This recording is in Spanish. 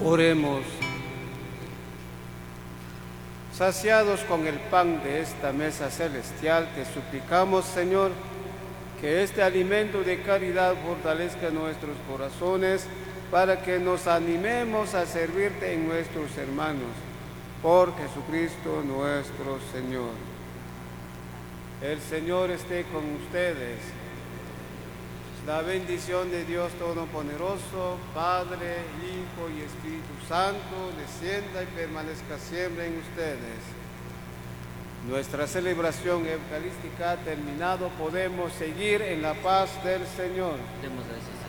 Oremos. Saciados con el pan de esta mesa celestial, te suplicamos, Señor, que este alimento de caridad fortalezca nuestros corazones para que nos animemos a servirte en nuestros hermanos. Por Jesucristo nuestro Señor. El Señor esté con ustedes. La bendición de Dios Todopoderoso, Padre, Hijo y Espíritu Santo, descienda y permanezca siempre en ustedes. Nuestra celebración eucarística ha terminado. Podemos seguir en la paz del Señor. Demos gracias.